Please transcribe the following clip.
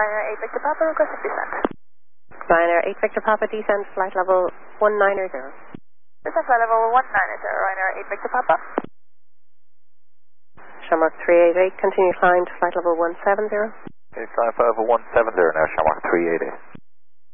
Ryanair 8 Victor Papa, requesting descent. Ryanair 8 Victor Papa, descent, flight level 190. Descent flight level 190, Ryanair 8 Victor Papa. Shamrock 388, continue climb to flight level 170. Okay, flight level 170 now, Shamrock 388.